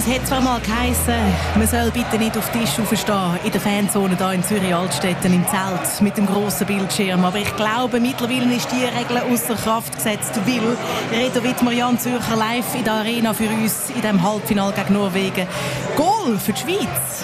Es hat zwar mal geheissen, man soll bitte nicht auf den Tisch aufstehen in der Fanzone hier in Zürich-Altstetten im Zelt mit dem grossen Bildschirm. Aber ich glaube, mittlerweile ist die Regel außer Kraft gesetzt, weil Reto Wittmer-Jan Zürcher live in der Arena für uns in diesem Halbfinale gegen Norwegen. Goal für die Schweiz.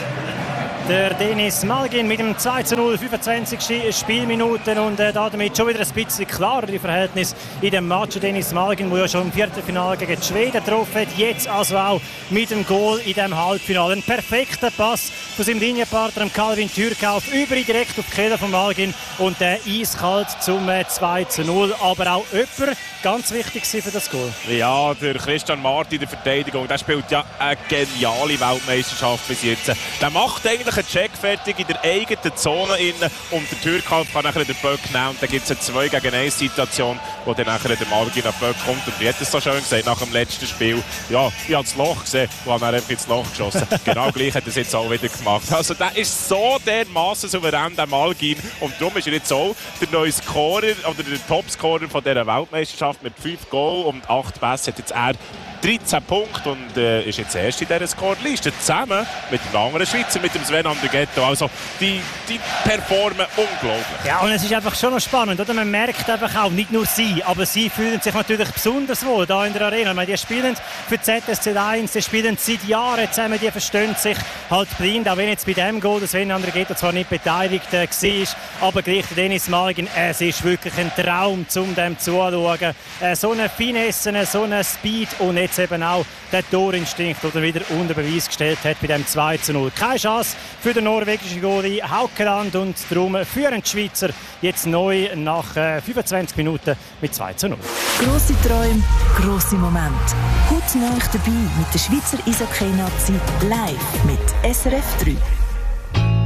Der Denis Malgin mit dem 2:0, 25. Spielminuten und damit schon wieder ein bisschen klarer die Verhältnisse in dem Match. Denis Malgin, der ja schon im Viertelfinale gegen die Schweden getroffen hat, jetzt also auch mit dem Goal in dem Halbfinale. Ein perfekter Pass von seinem Linienpartner Calvin Türkauf über direkt auf die Kehle von Malgin und eiskalt zum 2:0. Aber auch jemand ganz wichtig für das Goal. Ja, der Christian Marti in der Verteidigung, der spielt ja eine geniale Weltmeisterschaft bis jetzt. Der macht eigentlich einen Check fertig in der eigenen Zone innen und der Türkauf kann nachher den Böck nehmen und dann gibt es eine 2-gegen-1-Situation, wo dann nachher der Malgin auf Böck kommt und wie hat es so schön gesagt nach dem letzten Spiel, ja, ich habe das Loch gesehen und habe dann einfach ins Loch geschossen. Genau gleich hat er es jetzt auch wieder gemacht. Also der ist so dermassen souverän, der Malgin, und darum ist er jetzt auch der neue Scorer oder der Topscorer von dieser Weltmeisterschaft mit 5 Goal und 8 Pässe hat jetzt er 13 Punkte und ist jetzt erst in dieser Scorerliste zusammen mit einem anderen Schweizer, mit dem Sven Anderghetto. Also die performen unglaublich. Ja, und es ist einfach schon noch spannend, oder? Man merkt einfach auch, nicht nur sie, aber sie fühlen sich natürlich besonders wohl hier in der Arena. Meine, die spielen für ZSC 1, die spielen seit Jahren zusammen, die verstehen sich halt blind, auch wenn jetzt bei dem Goal der Sven Anderghetto zwar nicht beteiligt war, aber gleich der Denis Malgin, es ist wirklich ein Traum, um dem zuzuschauen. So eine Finesse, so eine Speed und jetzt eben auch der Torinstinkt, den er wieder unter Beweis gestellt hat bei dem 2:0. Keine Chance für den norwegischen Goalie Haukeland und darum führen die Schweizer jetzt neu nach 25 Minuten mit 2:0. Grosse Träume, grosse Momente. Hautnah dabei mit der Schweizer Eishockey-Nazi live mit SRF 3.